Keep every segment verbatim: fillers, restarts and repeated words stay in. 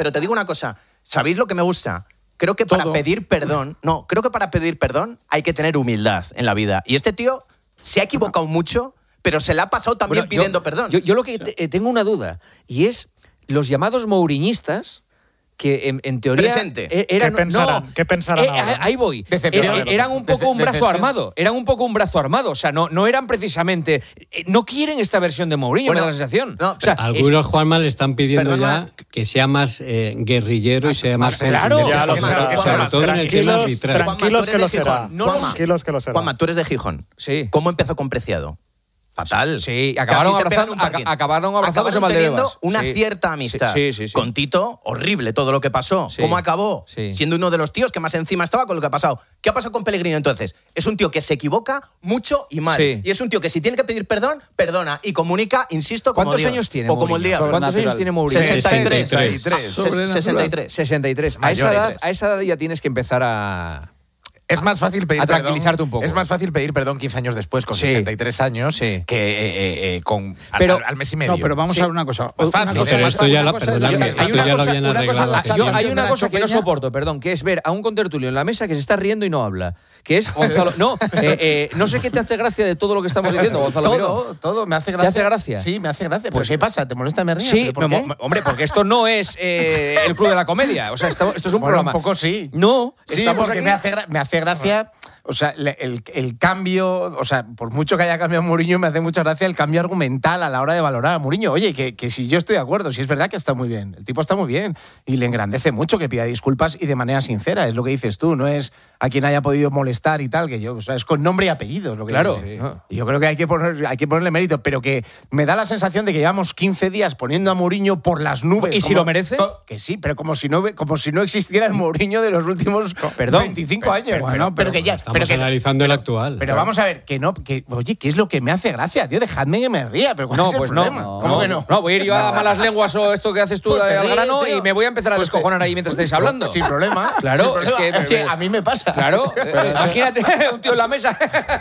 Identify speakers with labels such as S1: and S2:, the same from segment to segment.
S1: pero te digo una cosa. ¿Sabéis lo que me gusta? Creo que para
S2: Todo.
S1: pedir perdón... No, creo que para pedir perdón hay que tener humildad en la vida. Y este tío se ha equivocado mucho, pero se le ha pasado también
S3: Bueno,
S1: pidiendo
S3: yo,
S1: perdón.
S3: Yo, yo lo que te- tengo una duda, y es los llamados mouriñistas, que en, en teoría
S1: Presente.
S3: e- eran,
S2: ¿Qué pensarán?
S3: no,
S2: ¿Qué pensarán
S3: eh,
S2: ahora?
S3: ahí voy.
S4: Decepción.
S3: Eh, eran un poco un brazo
S4: Decepción.
S3: armado, eran un poco un brazo armado, o sea, no, no eran precisamente, eh, no quieren esta versión de Mourinho,
S1: Bueno,
S3: me da la sensación.
S1: no,
S3: O sea,
S5: Algunos, Juanma, le están pidiendo
S1: Perdona.
S5: ya que sea más eh, guerrero y sea más...
S3: claro.
S5: sobre
S2: Ya lo
S5: todo-
S2: será.
S5: sobre todo en el tema
S2: Tranquilos,
S5: arbitral.
S1: Juanma,
S2: tranquilos
S1: tú
S2: que
S1: eres
S2: lo
S1: de
S2: será.
S1: Gijón. No, no,
S2: Tranquilos que lo será.
S1: Juanma, tú eres de Gijón.
S3: Sí.
S1: ¿Cómo empezó con Preciado? Fatal.
S3: Sí, acabaron,
S1: Casi se
S3: abrazando,
S1: pegan un parking.
S3: aca- acabaron abrazados
S1: Acabaron
S3: en
S1: teniendo
S3: Valdebebas.
S1: una
S3: Sí.
S1: cierta amistad.
S3: Sí, sí, sí.
S1: Con Tito, horrible todo lo que pasó.
S3: Sí.
S1: ¿Cómo acabó?
S3: Sí.
S1: Siendo uno de los tíos que más encima estaba con lo que ha pasado. ¿Qué ha pasado con Pellegrini entonces? Es un tío que se equivoca mucho y mal.
S3: Sí.
S1: Y es un tío que si tiene que pedir perdón, perdona y comunica, insisto, como
S3: ¿Cuántos
S1: Dios.
S3: años tiene
S1: O como el
S3: Mourinho?
S1: diablo.
S3: ¿Cuántos años tiene Mourinho?
S1: sesenta y tres.
S5: sesenta y
S1: Ses- sesenta y tres.
S3: sesenta y tres. A
S4: Mayor
S3: esa,
S4: de
S3: edad,
S4: tres.
S3: a esa edad ya tienes que empezar a...
S4: Es más fácil pedir
S3: a
S4: perdón.
S3: tranquilizarte un poco.
S4: Es más fácil pedir perdón quince años después, con
S3: Sí.
S4: sesenta y tres años,
S3: Sí.
S4: que eh, eh, eh, con al,
S3: Pero-
S4: al- al mes y medio.
S2: No, pero vamos
S3: Sí.
S2: a ver una cosa.
S4: Más
S2: Una
S4: fácil.
S2: cosa-
S5: Pero esto
S2: una
S5: ya lo-
S2: cosa es la-
S5: perdonadme,
S2: hay
S5: esto
S2: una
S5: ya lo
S2: cosa-
S5: habían
S2: una cosa es
S5: arreglado
S2: la
S5: hace
S3: Yo,
S5: tiempo.
S3: hay
S2: sanción
S3: una
S2: de
S3: cosa
S2: Nacho
S3: que no
S2: Peña.
S3: soporto, perdón, que es ver a un contertulio en la mesa que se está riendo y no habla. Que es Gonzalo. No, eh, eh, no sé qué te hace gracia de todo lo que estamos diciendo, Gonzalo. Miró.
S4: Todo, todo me hace
S3: ¿Te
S4: gracia.
S3: hace gracia?
S4: Sí, me hace gracia.
S3: Pues-
S4: ¿Pero qué pasa? ¿Te molesta me ría?
S3: Sí,
S4: ¿Pero por
S3: me
S4: qué?
S3: mo- hombre, porque esto no es eh, el Club de la Comedia. O sea, esto, esto es un
S4: Bueno,
S3: programa.
S4: un poco sí.
S3: No,
S4: Sí,
S3: estamos
S4: porque
S3: aquí.
S4: me hace, gra- me hace gracia. O sea, le- el, el cambio, o sea, por mucho que haya cambiado Mourinho, me hace mucha gracia el cambio argumental a la hora de valorar a Mourinho. Oye, que, que si yo estoy de acuerdo, si es verdad que está muy bien, el tipo está muy bien y le engrandece mucho que pida disculpas y de manera sincera, es lo que dices tú, no es a quien haya podido molestar y tal, que yo, o sea, es con nombre y apellido, es lo que
S3: Claro.
S4: dice.
S3: Sí.
S4: Y yo creo que hay que, poner, hay que ponerle mérito, pero que me da la sensación de que llevamos quince días poniendo a Mourinho por las nubes.
S3: ¿Y si
S4: como-
S3: lo merece?
S4: Que sí, pero como si no, como si no existiera el Mourinho de los últimos
S3: Perdón.
S4: veinticinco años.
S2: pero- bueno,
S4: pero,
S2: pero
S4: que ya,
S5: Estamos
S4: pero que,
S5: analizando el actual.
S4: pero vamos a ver, que no, que, oye, ¿qué es lo que me hace gracia, tío? Dejadme que me ría, pero ¿cuál
S3: No,
S4: es el
S3: pues no.
S4: problema?
S3: no.
S4: ¿Cómo que no?
S3: No, voy a ir yo a malas lenguas o esto que haces tú
S4: Pues te
S3: al
S4: ríes,
S3: grano
S4: tío.
S3: y me voy a empezar a
S4: Pues te-
S3: descojonar ahí mientras estáis hablando.
S4: Sin problema.
S3: Claro,
S4: Sin
S3: es
S4: problema.
S3: que-
S4: a mí me pasa.
S3: Claro, eh, imagínate un tío en la mesa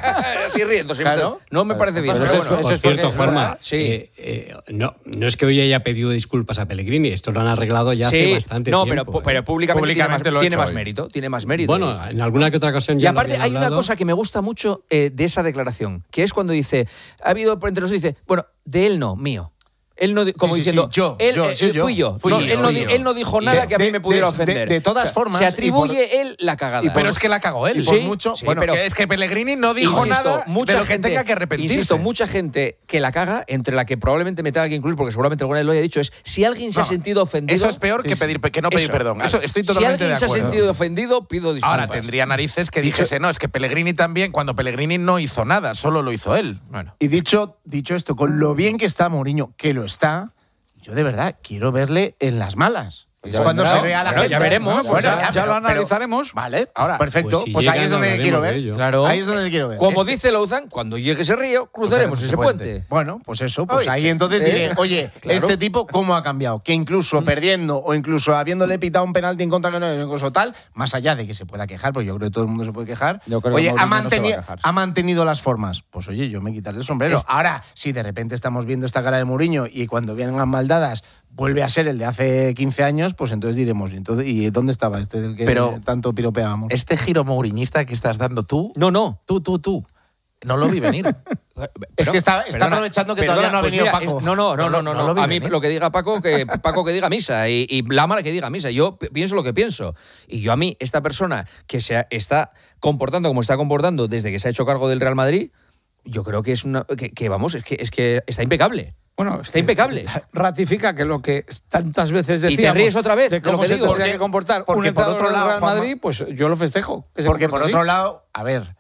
S3: así riendo.
S4: Claro.
S3: No me parece bien.
S4: Pero
S3: pero
S4: eso es-
S3: bueno.
S4: eso
S5: Por
S4: es porque-
S5: cierto, Juanma,
S3: Sí.
S5: eh, eh, no, no es que hoy haya pedido disculpas a Pellegrini, esto lo han arreglado ya hace
S3: Sí,
S5: bastante
S3: no,
S5: tiempo.
S3: pero,
S5: ¿eh?
S3: pero públicamente,
S4: Públicamente
S3: tiene,
S4: lo
S3: más,
S4: he
S3: tiene
S4: hecho
S3: más
S4: hoy.
S3: mérito. Tiene más mérito.
S5: Bueno, en alguna que otra ocasión
S3: Y
S5: ya lo
S3: aparte
S5: habían
S3: hay una
S5: hablado.
S3: cosa que me gusta mucho eh, de esa declaración, que es cuando dice, ha habido entre los dos, dice, bueno, de él no, mío. Él no, di- como
S4: Sí, sí,
S3: diciendo,
S4: sí, yo,
S3: él,
S4: yo,
S3: eh,
S4: sí, yo.
S3: fui yo.
S4: Fui
S3: No,
S4: yo,
S3: él, no,
S4: fui
S3: di-
S4: yo.
S3: él no dijo
S4: Y
S3: nada
S4: de-
S3: que a mí
S4: de-
S3: me pudiera
S4: de- de-
S3: ofender.
S4: de todas
S3: O sea,
S4: formas,
S3: se
S4: y
S3: atribuye él la cagada.
S4: Y pero es que la cagó él,
S3: Sí,
S4: por mucho.
S3: sí,
S4: bueno,
S3: pero-
S4: que es que Pellegrini no dijo
S3: Insisto,
S4: nada
S3: mucha
S4: de lo que
S3: gente,
S4: tenga que arrepentirse.
S3: Insisto, mucha gente que la caga, entre la que probablemente me tenga que incluir, porque seguramente alguna vez lo haya dicho, es si alguien se
S4: No,
S3: ha sentido ofendido.
S4: Eso es peor que, pedir, que no pedir
S3: Eso,
S4: perdón.
S3: claro.
S4: Eso estoy
S3: Si
S4: totalmente
S3: alguien
S4: de
S3: se ha
S4: acuerdo.
S3: sentido ofendido, pido disculpas.
S4: Ahora tendría narices que
S3: Dicho-
S4: dijese, no, es que Pellegrini también, cuando Pellegrini no hizo nada, solo lo hizo él. Bueno. Y dicho, dicho esto, con lo bien que está Mourinho, que lo está, yo de verdad quiero verle en las malas. Es
S3: Ya
S4: cuando
S3: vendrá.
S4: se vea la
S3: Bueno,
S4: gente.
S3: ya veremos.
S4: Bueno,
S3: Bueno,
S4: ya,
S2: ya
S4: pero-
S2: lo analizaremos.
S4: pero- vale, ahora, perfecto.
S5: Pues
S4: Pues,
S5: si
S4: ahí
S5: llegan,
S4: es donde
S5: hablaremos
S4: quiero
S5: de
S4: ver.
S5: ello.
S3: Claro.
S4: Ahí es donde quiero ver.
S3: Como
S4: Este-
S3: dice Louzan, cuando llegue ese río, cruzaremos ese puente.
S4: Bueno, pues eso, pues
S3: ¿Oíste?
S4: ahí entonces
S3: ¿Eh?
S4: diré, oye,
S3: Claro.
S4: este tipo, ¿cómo ha cambiado? Que incluso perdiendo o incluso habiéndole pitado un penalti en contra que no incluso tal, más allá de que se pueda quejar, porque yo creo que todo el mundo se puede quejar,
S2: Yo creo que
S4: oye, ha,
S2: Mourinho no se va a
S4: mantenido,
S2: quejar.
S4: ha mantenido las formas. Pues oye, yo me quitaré el sombrero.
S3: Es-
S4: Ahora, si de repente estamos viendo esta cara de Mourinho y cuando vengan maldadas vuelve a ser el de hace quince años, pues entonces diremos, ¿y, entonces, ¿y dónde estaba este del que
S6: Pero-
S4: tanto piropeábamos?
S6: Este giro mouriñista que estás dando tú,
S3: No, no.
S6: tú, tú, tú, no lo vi venir.
S4: Es que está, está
S3: Perdona,
S4: aprovechando que
S3: perdona,
S4: todavía no ha
S3: pues
S4: venido
S3: mira,
S4: Paco.
S3: es- no, no, no, no, no,
S6: no
S3: no.
S6: lo vi
S3: A mí
S6: venir.
S3: lo que diga Paco, que Paco que diga misa y, y Lama que diga misa. Yo pi- pienso lo que pienso. Y yo a mí, esta persona que se ha- está comportando como está comportando desde que se ha hecho cargo del Real Madrid, yo creo que es una. que, que, vamos, es que, es que está impecable.
S2: Bueno,
S3: Está impecable.
S2: Ratifica que lo que tantas veces
S3: Y te
S2: decíamos
S3: ríes otra vez
S2: de
S3: de lo
S2: cómo
S3: que
S2: se
S3: digo.
S2: tendría
S4: Porque-
S2: que comportar
S4: porque
S2: un
S4: por
S2: entrenador
S4: otro
S2: del
S4: lado,
S2: Real
S4: Juanma-
S2: Madrid, pues yo lo festejo. que se
S4: Porque por
S2: comporte
S4: otro
S2: así.
S4: lado, a ver,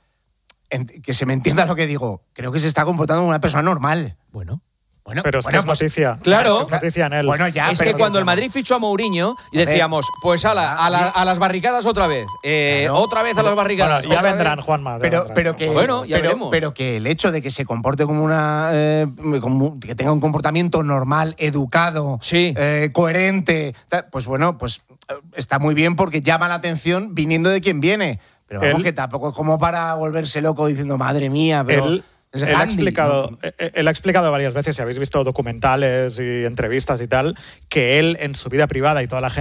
S4: en- que se me entienda lo que digo, creo que se está comportando como una persona normal.
S3: Bueno.
S4: Bueno,
S2: Pero es
S4: bueno,
S2: que es
S4: pues-
S2: noticia.
S3: Claro.
S2: Es noticia en él.
S4: Bueno, ya,
S3: es
S4: pero
S3: que cuando el Madrid fichó a Mourinho y
S4: ver.
S3: decíamos, pues ala, a, la- a las barricadas otra vez. Eh,
S4: Claro.
S3: Otra vez a las barricadas.
S2: Bueno, ya
S3: otra
S2: vendrán,
S3: vez.
S2: Juanma. ya
S4: Pero,
S2: vendrán.
S4: pero que
S3: Bueno, ya
S4: pero,
S3: veremos.
S4: pero que el hecho de que se comporte como una eh, como- que tenga un comportamiento normal, educado,
S3: Sí.
S4: eh, coherente, ta- pues bueno, pues eh, está muy bien porque llama la atención viniendo de quien viene. Pero vamos,
S2: Él-
S4: que tampoco es como para volverse loco diciendo madre mía, pero
S2: Él,
S4: es
S2: él ha
S4: Gandhi,
S2: explicado,
S4: ¿no?
S2: eh, él ha explicado varias veces, si habéis visto documentales y entrevistas y tal, que él en su vida privada y toda la gente